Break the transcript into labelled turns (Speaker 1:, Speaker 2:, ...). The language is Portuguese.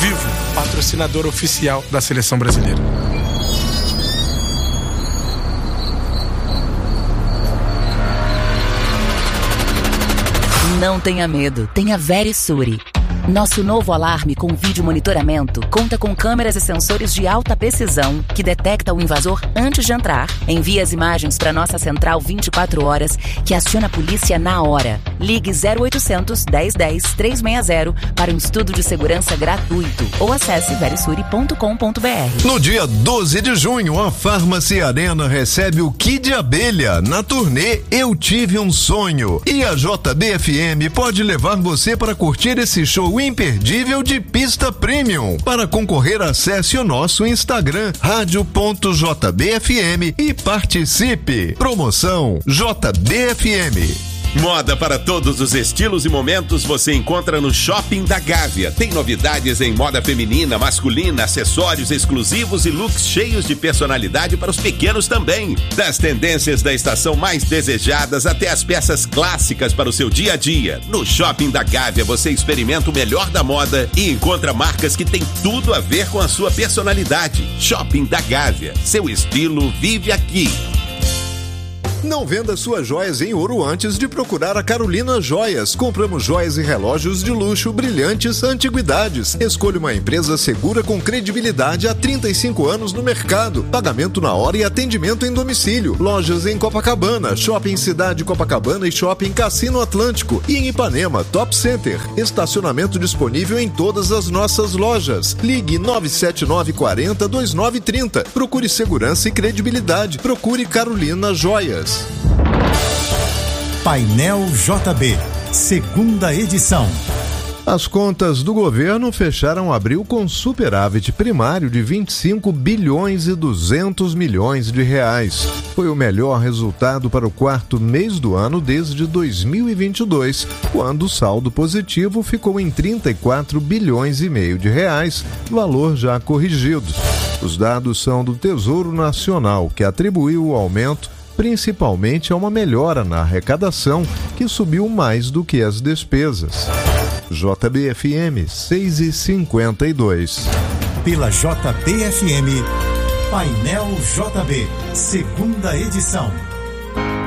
Speaker 1: Vivo, patrocinador oficial da Seleção Brasileira.
Speaker 2: Não tenha medo, tenha Verisure. Nosso novo alarme com vídeo monitoramento conta com câmeras e sensores de alta precisão que detecta o invasor antes de entrar. Envia as imagens para nossa central 24 horas que aciona a polícia na hora. Ligue 0800 1010 360 para um estudo de segurança gratuito ou acesse verisure.com.br.
Speaker 3: No dia 12 de junho, a Farmácia Arena recebe o Kid Abelha na turnê Eu Tive um Sonho. E a JBFM pode levar você para curtir esse show imperdível de pista premium. Para concorrer, acesse o nosso Instagram radio.jbfm e participe. Promoção JBFM.
Speaker 4: Moda para todos os estilos e momentos você encontra no Shopping da Gávea. Tem novidades em moda feminina, masculina, acessórios exclusivos e looks cheios de personalidade para os pequenos também. Das tendências da estação mais desejadas até as peças clássicas para o seu dia a dia. No Shopping da Gávea você experimenta o melhor da moda e encontra marcas que têm tudo a ver com a sua personalidade. Shopping da Gávea. Seu estilo vive aqui.
Speaker 3: Não venda suas joias em ouro antes de procurar a Carolina Joias. Compramos joias e relógios de luxo, brilhantes, antiguidades. Escolha uma empresa segura com credibilidade há 35 anos no mercado. Pagamento na hora e atendimento em domicílio. Lojas em Copacabana, Shopping Cidade Copacabana e Shopping Cassino Atlântico. E em Ipanema, Top Center. Estacionamento disponível em todas as nossas lojas. Ligue 97940-2930. Procure segurança e credibilidade. Procure Carolina Joias.
Speaker 5: Painel JB, segunda edição.
Speaker 3: As contas do governo fecharam abril com superávit primário de 25 bilhões e 200 milhões de reais. Foi o melhor resultado para o quarto mês do ano desde 2022, quando o saldo positivo ficou em 34 bilhões e meio de reais, valor já corrigido. Os dados são do Tesouro Nacional, que atribuiu o aumento principalmente a uma melhora na arrecadação, que subiu mais do que as despesas. JBFM 6h52.
Speaker 5: Pela JBFM, Painel JB, segunda edição.